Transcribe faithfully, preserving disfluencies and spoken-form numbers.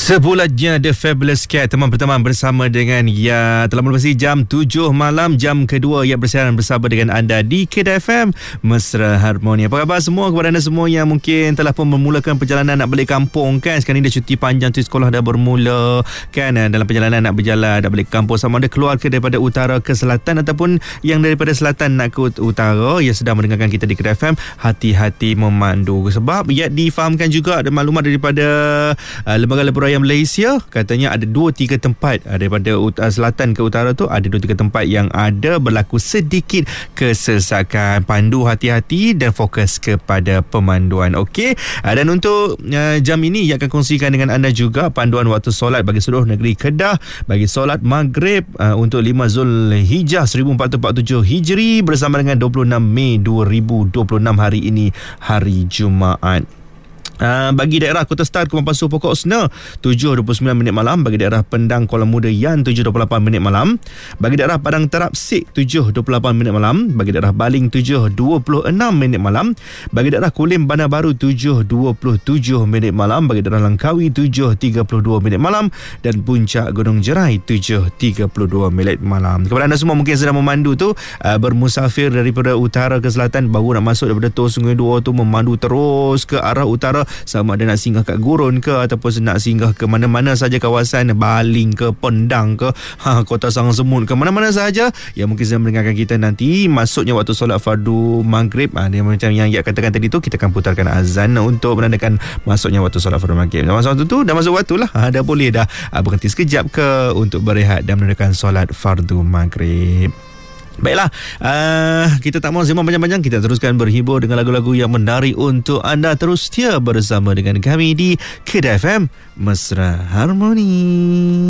Sebulatnya The Fabulous Cat, teman pertama bersama dengan ya telah melewati jam tujuh malam, jam kedua ia bersiaran bersama dengan anda di K D F M Mesra Harmoni. Apa khabar semua, kepada anda semua yang mungkin telah pun memulakan perjalanan nak balik kampung kan? Sekarang ni dah cuti panjang tu, sekolah dah bermula kan, dalam perjalanan nak berjalan nak balik kampung, sama ada keluar ke daripada utara ke selatan ataupun yang daripada selatan nak ke utara, yang sedang mendengarkan kita di K D F M, hati-hati memandu. Sebab ya difahamkan juga ada maklumat daripada uh, lembaga laporan yang Malaysia, katanya ada dua tiga tempat daripada ut- selatan ke utara tu, ada dua tiga tempat yang ada berlaku sedikit kesesakan. Pandu hati-hati dan fokus kepada pemanduan. Okey, dan untuk uh, jam ini ia akan kongsikan dengan anda juga panduan waktu solat bagi seluruh negeri Kedah bagi solat maghrib uh, untuk lima Zulhijjah seribu empat ratus empat puluh tujuh Hijri bersama dengan dua puluh enam Mei dua ribu dua puluh enam, hari ini hari Jumaat. Uh, bagi daerah Kota Star Kuala Pasu Pokok Sena tujuh dua puluh sembilan minit malam, bagi daerah Pendang Kuala Muda Yan tujuh dua puluh lapan minit malam, bagi daerah Padang Terap Sik tujuh dua puluh lapan minit malam, bagi daerah Baling tujuh dua puluh enam minit malam, bagi daerah Kulim Bandar Baru tujuh dua puluh tujuh minit malam, bagi daerah Langkawi tujuh tiga puluh dua minit malam, dan Puncak Gunung Jerai tujuh tiga puluh dua minit malam. Kepada anda semua mungkin sedang memandu tu, uh, bermusafir daripada utara ke selatan, baru nak masuk daripada Tol Sungai Dua tu, memandu terus ke arah utara, sama ada nak singgah kat Gurun ke ataupun nak singgah ke mana-mana saja kawasan Baling ke Pendang ke ha, Kota Sang Semut ke mana-mana saja yang mungkin sedang mendengarkan kita nanti, masuknya waktu solat fardu maghrib, ha, dia macam yang ia katakan tadi tu, kita akan putarkan azan untuk menandakan masuknya waktu solat fardu maghrib. Dan masa waktu tu dah masuk waktu lah, ha, dah boleh dah ha, berhenti sekejap ke untuk berehat dan menandakan solat fardu maghrib. Baiklah, uh, kita tak mahu sembang panjang-panjang, kita teruskan berhibur dengan lagu-lagu yang menarik untuk anda. Terus setia bersama dengan kami di K D F M Mesra Harmoni.